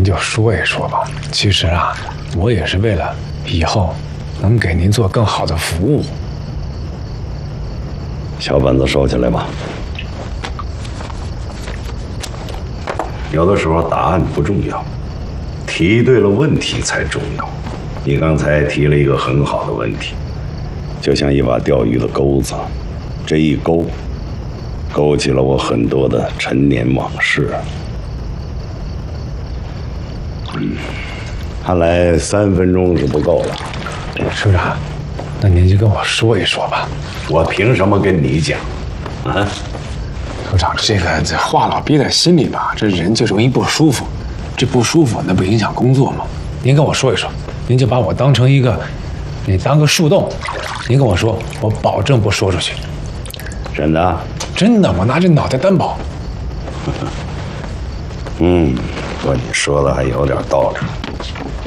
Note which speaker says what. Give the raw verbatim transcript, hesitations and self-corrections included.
Speaker 1: 就说一说吧。其实啊，我也是为了以后能给您做更好的服务。
Speaker 2: 小本子收起来吧。有的时候答案不重要，提对了问题才重要。你刚才提了一个很好的问题，就像一把钓鱼的钩子，这一勾，勾起了我很多的陈年往事。嗯，看来三分钟是不够了。
Speaker 1: 首长，那您就跟我说一说吧。
Speaker 2: 我凭什么跟你讲？啊？
Speaker 1: 首长，这个这话老憋在心里吧，这人就容易不舒服。这不舒服，那不影响工作吗？您跟我说一说，您就把我当成一个，你当个树洞。您跟我说，我保证不说出去。
Speaker 2: 真的？
Speaker 1: 真的，我拿这脑袋担保。
Speaker 2: 嗯，不过你说的还有点道理。